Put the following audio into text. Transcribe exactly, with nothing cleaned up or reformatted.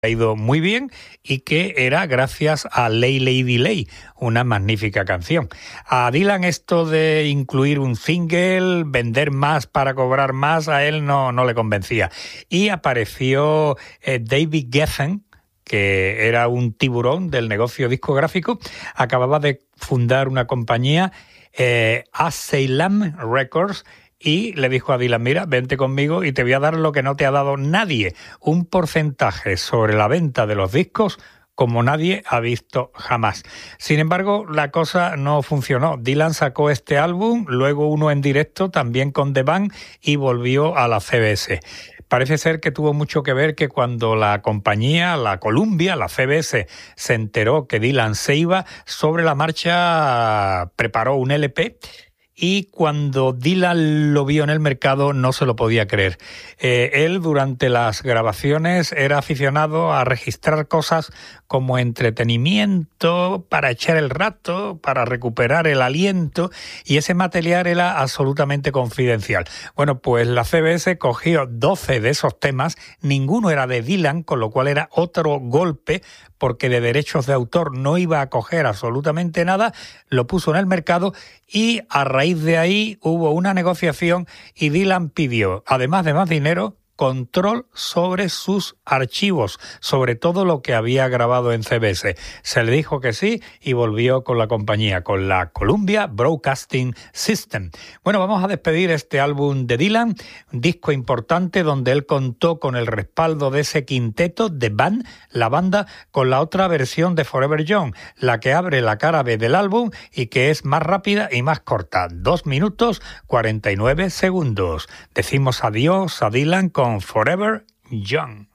ha ido muy bien y que era gracias a Lay Lady Lay, una magnífica canción. A Dylan esto de incluir un single, vender más para cobrar más, a él no, no le convencía. Y apareció eh, David Geffen, que era un tiburón del negocio discográfico, acababa de fundar una compañía, eh, Asylum Records, y le dijo a Dylan, mira, vente conmigo y te voy a dar lo que no te ha dado nadie, un porcentaje sobre la venta de los discos como nadie ha visto jamás. Sin embargo, la cosa no funcionó. Dylan sacó este álbum, luego uno en directo, también con The Band, y volvió a la C B S. Parece ser que tuvo mucho que ver que cuando la compañía, la Columbia, la C B S, se enteró que Dylan se iba, sobre la marcha preparó un L P, y cuando Dylan lo vio en el mercado no se lo podía creer. Eh, él durante las grabaciones era aficionado a registrar cosas como entretenimiento, para echar el rato, para recuperar el aliento, y ese material era absolutamente confidencial. Bueno, pues la C B S cogió doce de esos temas, ninguno era de Dylan, con lo cual era otro golpe, porque de derechos de autor no iba a coger absolutamente nada, lo puso en el mercado y a raíz de ahí hubo una negociación y Dylan pidió, además de más dinero, control sobre sus archivos, sobre todo lo que había grabado en C B S. Se le dijo que sí y volvió con la compañía, con la Columbia Broadcasting System. Bueno, vamos a despedir este álbum de Dylan, un disco importante donde él contó con el respaldo de ese quinteto, The Band, la banda, con la otra versión de Forever Young, la que abre la cara B del álbum y que es más rápida y más corta, dos minutos cuarenta y nueve segundos. Decimos adiós a Dylan con Forever Young.